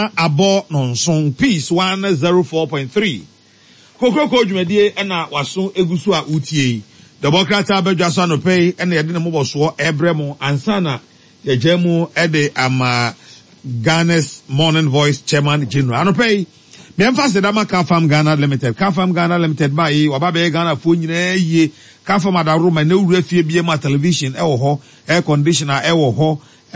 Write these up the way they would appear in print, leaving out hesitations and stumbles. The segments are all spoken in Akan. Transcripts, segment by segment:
abo nonson peace 104.3 kokoko dwumadie na waso egusu a utie Democrat abedwa so no pay na yede ne moboso ebremu ansana yejemu ede ama Ghana's Morning Voice Chairman General anopay me emphasize that Kafam Ghana Limited ba yi wababe Ghana fo nyina yie Kafam adaroma na wura fie bie ma television ewo ho air conditioner ewo ho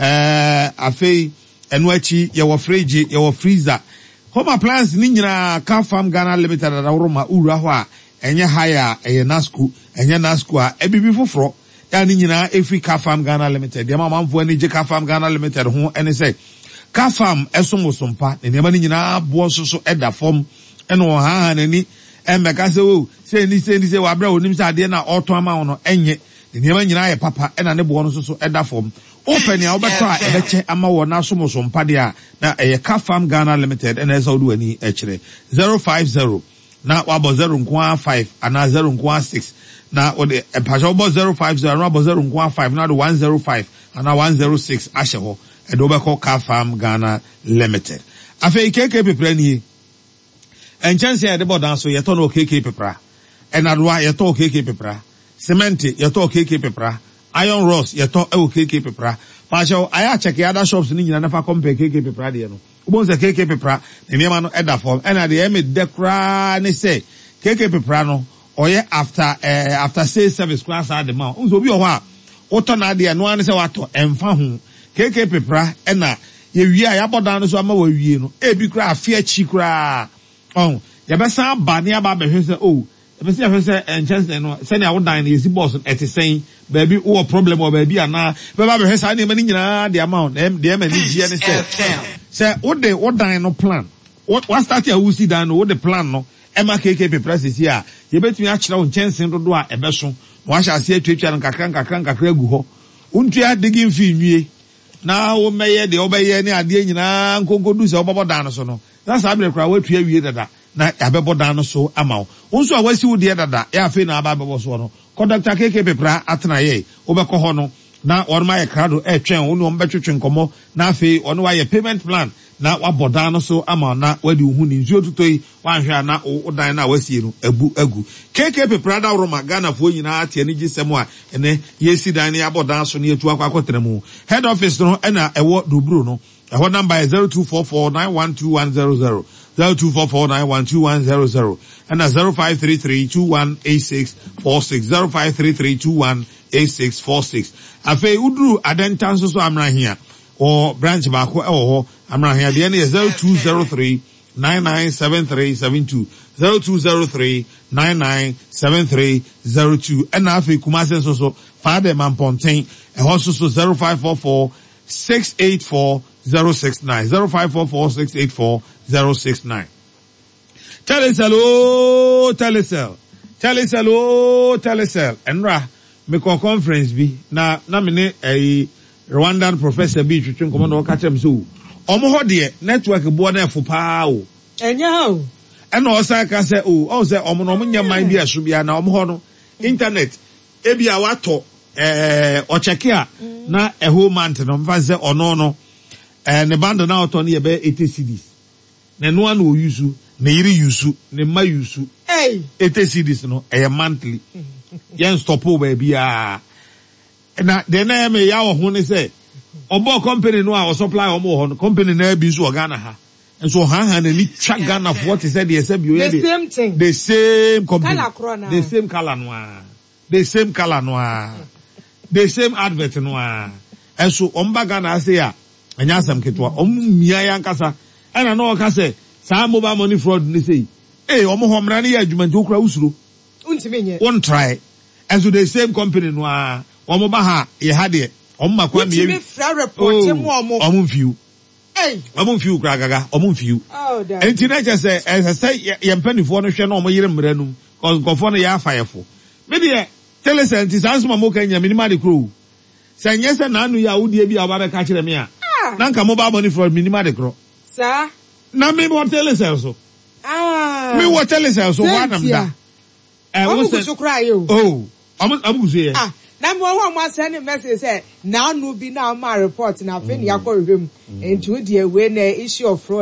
afei enu achi ye wo fridge ye wo freezer home appliance ni nyina Kafam Ghana Limited adaroma ura ho a enye haya eye nasku a ebibi foforo ya ni nyina efi Kafam Ghana Limited ya mamamfo ani je Kafam Ghana Limited ho ene say Kafam esomosompa ne nema ni nyina bo soso eda fom eno ha nani emeka se o se ni wa bra onim se ade na oto ama wono enye ne nema nyina ye papa ena ne bo no soso eda fom open ya obeto a ebeche ama wo na somosompa de a na eye Kafam Ghana Limited ena esa odu ani ekire 050 na wabo 0.5 ana 0.6 na ode epajo bo 050 na wabo 0.5 na 105 ana 106 ahye ho edobeko Kafam Ghana Limited afei KK pepra ni enchanse ya de bodan so yeto no KK pepra enadwa yeto KK pepra cement yeto KK pepra iron rods yeto e KK pepra pacho aya check ya other shops ni nyina na fa compare KK pepra de no ubonse KK pepra ne niam no eda form ena de eme dekra ne say KK pepra no oye after say service class at the mount unzo bi o ho a oto na de no an say wato emfa ho KK pepra ena ye wi a ya bodan no so ama wa wie no e bi kra afia chi kra on ye be san ba ne aba be hwe say oh e be say hwe say enchance no say na wodan na yesi boss etisen baby wo problem o baby ana be ba be hwe say na mani nyina the amount de mani gie ne say wodan no plan what start ya wusi dan no wo the plan no e ma KK pepra sisi a ye betumi a kire wo enchance dodo a e be so wa sha se atwatwa no kakra gu ho untua digin fi nwie na wo meye de obeye ne ade nyina nkonkodu se obobodan no so no na sa abre kra watua wie dada na abebodan no so amawo wonso a wasi wo de dada ya afi na aba bebo so no conductor KK pepra atena ye obekọ ho no na orma ye krado twen wo no mbetwetwe nkomo na afi ono wa ye payment plan na wabodan no so ama na wadi hu ni nsuo tutoi wanhwe na odan na wasie no agu KK pepra da Roma Ghana fo nyina atie ni gisemo a ene yesi dan ne abodan so ne etu akwakotere mu head office no na ewo dobro no ewo number is 0244912100 0244912100 and 0533218646 0533218646 afei udru adentan so amra hia or branch bako ewo amra hia de ne 0203 997372 0203-997302 and afi kumase so Father Mampontain also 0544-684-069 0544-684-069 Telecel enra me ko conference bi na me ne Rwandan professor bi twetwe nkomo ka kyerem so omo ho de network bo na efo paa o enya o ena o sa ka se o se omo no nya man bi aso bia na omo ho no internet e bia wato o check a na a whole month no mfa se ono no ne band na auto na ye be 80 cedis na no an o use na yiri use ne ma use 80 cedis no e monthly yen stop o ba bia na de na me ya wo ho ne se obo company no a supply omo ho no company na bi so Ghana ha and so ha na ni twa Ghana for what is said the same thing the same company the same color noir the same color noir the same advert noir and so omba Ghana say ya anya sam ketwa mia ya nkasa ana no ka say sa mobile money fraud ni say omo ho mra ne ya adwuma nti okura usuro untime nye won try and so the same company noir omo ba ha ye ha de omma kwa mi report mu omo view omo view kra gaga omo view enti na je say ye mpanifo no hwe na omo yire mra num cause gofo no ya afayefo me de telesenti sansuma mo kan nya minima de kro say nyese na anu ya wudi bi aba be ka kire me a na nka mobile money fraud minima de kro sa na me mo telesel so me wo telesel so wanam da wo se amugusu ye na mo ho mo send message say na anu bi na ma report na fe ni akọ rehwem enti wo de we na issue of fraud